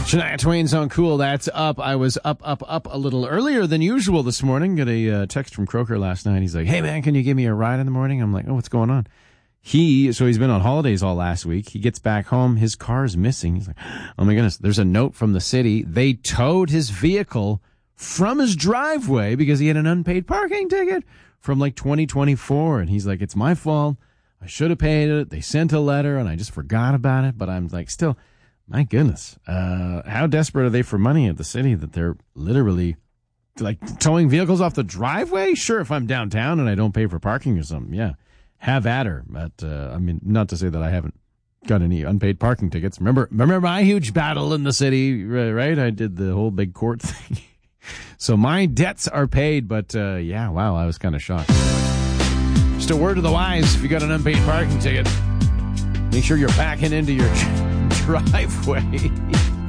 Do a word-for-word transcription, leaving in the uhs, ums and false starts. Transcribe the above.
Shania Twain's on Cool. That's up. I was up, up, up a little earlier than usual this morning. Got a uh, text from Croker last night. He's like, hey, man, can you give me a ride in the morning? I'm like, oh, what's going on? He, so he's been on holidays all last week. He gets back home. His car's missing. He's like, oh, my goodness. There's a note from the city. They towed his vehicle from his driveway because he had an unpaid parking ticket from like twenty twenty-four. And he's like, it's my fault. I should have paid it. They sent a letter and I just forgot about it. But I'm like, still... My goodness, uh, how desperate are they for money at the city that they're literally like towing vehicles off the driveway? Sure, if I'm downtown and I don't pay for parking or something, yeah, have at her. But uh, I mean, not to say that I haven't got any unpaid parking tickets. Remember, remember my huge battle in the city, right? I did the whole big court thing. So my debts are paid, but uh, yeah, wow, I was kind of shocked. Just a word to the wise: if you got an unpaid parking ticket, make sure you're backing into your driveway.